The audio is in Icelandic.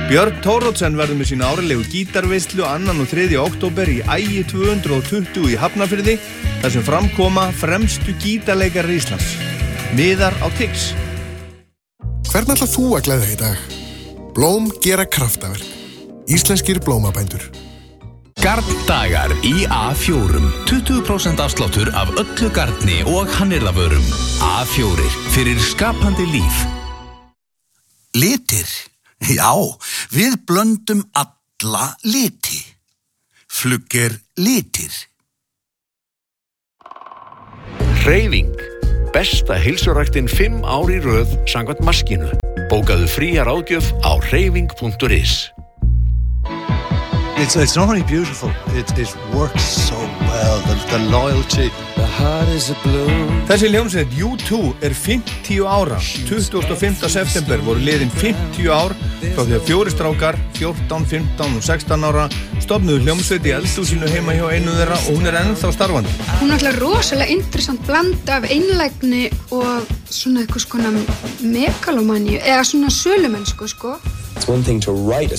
Björn Thoroddsen verður með sína árlegu gítarveislu 2. og 3. október í Ægi 220 í Hafnarfirði, þar sem framkoma fremstu gítarleikarar Íslands. Miðar á Tix. Hvern ætlar þú að gleðja í dag? Blóm gera kraftaverk. Íslenskir blómabændur. Garndagar í A4. 20% afsláttur af öllu garni og hannyrðavörum. A4 fyrir skapandi líf. Litir. Já, við blöndum alla liti. Flugger litir. Hreyfing. Besta heilsuræktin 5 ár í röð samkvæmt maskínu. Bókaðu fría ráðgjöf á hreyfing.is. It's not only beautiful, it works so well, the loyalty. The heart is a blue. Þessi hljómsveit U2 50 ára. 25. september voru liðin 50 ár frá því að 4 strákar, 14, 15 og 16 ára stofnuðu hljómsveit í eldhúsinu heima hjá einu þeirra og hún ennþá starfandi. Hún er alltaf rosalega interessant blanda af einlægni og svona eitthvað skona megalomaníu eða svona sölumennsku, sko. It's one thing to write a